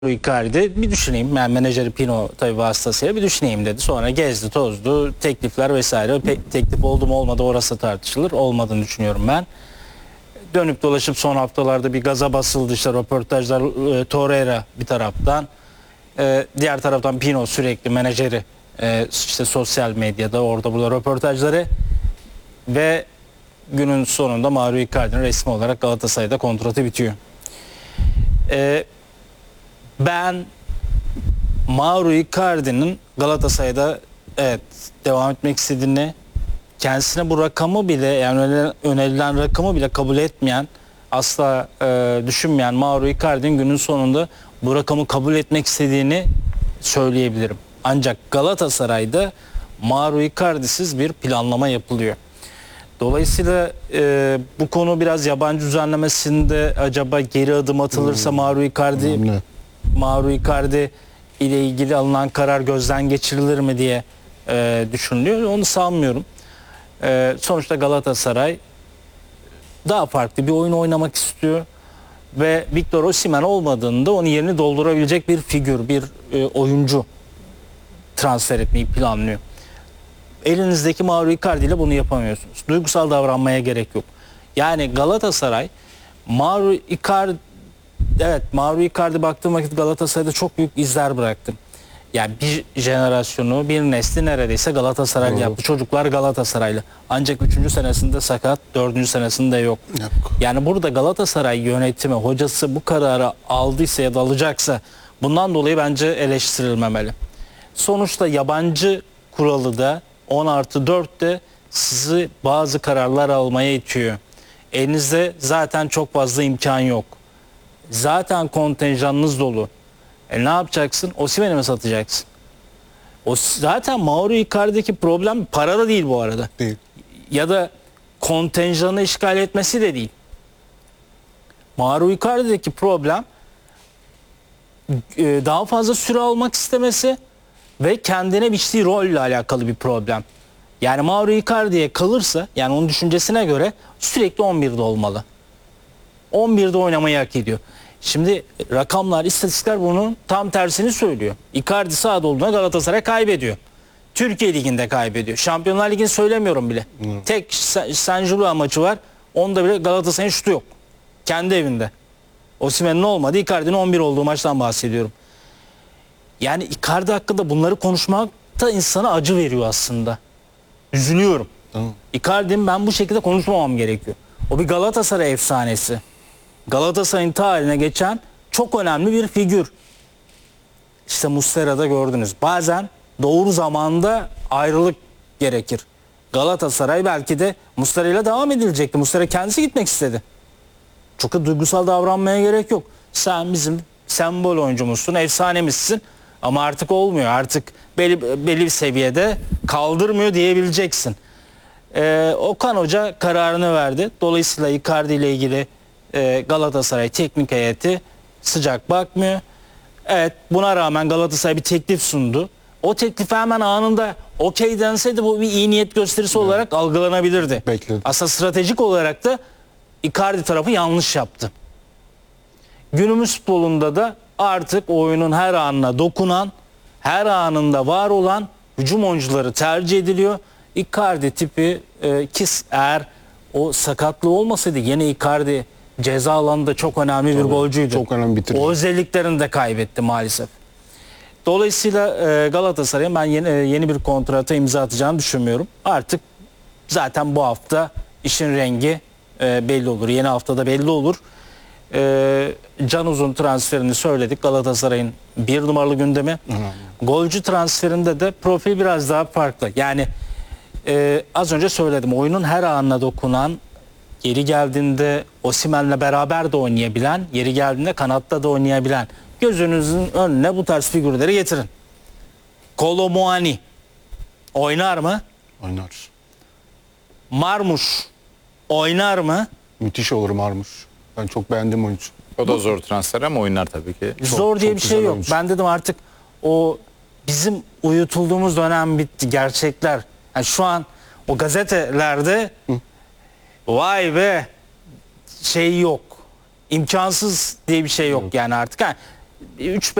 Icardi bir düşüneyim. Yani menajeri Pino tabii vasıtasıyla bir düşüneyim dedi. Sonra gezdi, tozdu, teklifler vesaire. Teklif oldu mu olmadı orası tartışılır. Olmadığını düşünüyorum ben. Dönüp dolaşıp son haftalarda bir gaza basıldı işte röportajlar, Torreira bir taraftan. Diğer taraftan Pino sürekli menajeri işte sosyal medyada orada burada röportajları ve günün sonunda Mauro Icardi'nin resmi olarak Galatasaray'da kontratı bitiyor. Ben Mauro Icardi'nin Galatasaray'da evet devam etmek istediğini, kendisine bu rakamı bile yani önerilen rakamı bile kabul etmeyen, asla düşünmeyen Mauro Icardi'nin günün sonunda bu rakamı kabul etmek istediğini söyleyebilirim. Ancak Galatasaray'da Mauro Icardi'siz bir planlama yapılıyor. Dolayısıyla bu konu biraz yabancı düzenlemesinde acaba geri adım atılırsa Mauro Icardi ile ilgili alınan karar gözden geçirilir mi diye düşünülüyor. Onu sanmıyorum. Sonuçta Galatasaray daha farklı bir oyun oynamak istiyor ve Victor Osimhen olmadığında onun yerini doldurabilecek bir figür, bir oyuncu transfer etmeyi planlıyor. Elinizdeki Mauro Icardi ile bunu yapamıyorsunuz. Duygusal davranmaya gerek yok. Yani Galatasaray Mauro Icardi baktığım vakit Galatasaray'da çok büyük izler bıraktı. Yani bir jenerasyonu, bir nesli neredeyse Galatasaraylı yaptı. Çocuklar Galatasaraylı. Ancak 3. senesinde sakat, 4. senesinde yok. Yani burada Galatasaray yönetimi, hocası bu kararı aldıysa ya da alacaksa bundan dolayı bence eleştirilmemeli. Sonuçta yabancı kuralı da 10+4'te sizi bazı kararlar almaya itiyor. Elinizde zaten çok fazla imkan yok. Zaten kontenjanınız dolu. Ne yapacaksın? Osimhen'i mi satacaksın? Zaten Mauro Icardi'deki problem para da değil bu arada. Değil. Ya da kontenjanı işgal etmesi de değil. Mauro Icardi'deki problem daha fazla süre almak istemesi ve kendine biçtiği rolle alakalı bir problem. Yani Mauro Icardi'ye kalırsa, yani onun düşüncesine göre sürekli 11'de olmalı. 11'de oynamayı hak ediyor. Şimdi rakamlar, istatistikler bunun tam tersini söylüyor. Icardi sahada olduğunda Galatasaray kaybediyor. Türkiye Ligi'nde kaybediyor. Şampiyonlar Ligi'ni söylemiyorum bile. Tek San Julián maçı var. Onda bile Galatasaray'ın şutu yok. Kendi evinde. Osimhen'in olmadı. Icardi'nin 11 olduğu maçtan bahsediyorum. Yani Icardi hakkında bunları konuşmak da insana acı veriyor aslında. Üzülüyorum. Icardi'nin ben bu şekilde konuşmamam gerekiyor. O bir Galatasaray efsanesi. Galatasaray'ın tarihine geçen çok önemli bir figür. İşte Muslera'da gördünüz. Bazen doğru zamanda ayrılık gerekir. Galatasaray belki de Muslera ile devam edilecekti. Muslera kendisi gitmek istedi. Çok da duygusal davranmaya gerek yok. Sen bizim sembol oyuncumuzsun, efsanemizsin ama artık olmuyor. Artık belli bir seviyede kaldırmıyor diyebileceksin. Okan Hoca kararını verdi. Dolayısıyla Icardi ile ilgili Galatasaray teknik heyeti sıcak bakmıyor. Evet, buna rağmen Galatasaray bir teklif sundu. O teklife hemen anında okey denseydi bu bir iyi niyet gösterisi olarak algılanabilirdi. Bekledim. Aslında stratejik olarak da Icardi tarafı yanlış yaptı. Günümüz futbolunda da artık oyunun her anına dokunan, her anında var olan hücum oyuncuları tercih ediliyor. Icardi tipi ki eğer o sakatlığı olmasaydı yine Icardi ceza alanında çok önemli bir golcüydü. Çok önemli bitirici. O özelliklerini de kaybetti maalesef. Dolayısıyla Galatasaray'ın ben yeni bir kontrata imza atacağını düşünmüyorum. Artık zaten bu hafta işin rengi belli olur. Yeni haftada belli olur. Can Uzun transferini söyledik. Galatasaray'ın 1 numaralı gündemi. Golcü transferinde de profil biraz daha farklı. Yani az önce söyledim. Oyunun her anına dokunan, yeri geldiğinde Osimhen'le beraber de oynayabilen, yeri geldiğinde kanatta da oynayabilen. Gözünüzün önüne bu tarz figürleri getirin. Kolo Muani oynar mı? Oynar. Marmuş oynar mı? Müthiş olur Marmuş. Ben çok beğendim oyuncu. O da zor transfer ama oynar tabii ki. Zor diye çok bir şey güzel yok. oyuncu. Ben dedim artık o bizim uyutulduğumuz dönem bitti. Gerçekler. Yani şu an o gazetelerde vay be şey yok. İmkansız diye bir şey yok yani artık. Yani 3